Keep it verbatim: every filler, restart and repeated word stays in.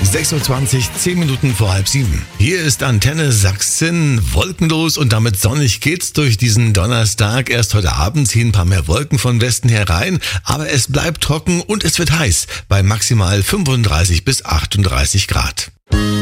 sechs Uhr zwanzig, zehn Minuten vor halb sieben. Hier ist Antenne Sachsen, wolkenlos und damit sonnig geht's durch diesen Donnerstag. Erst heute Abend ziehen ein paar mehr Wolken von Westen herein, aber es bleibt trocken und es wird heiß bei maximal fünfunddreißig bis achtunddreißig Grad.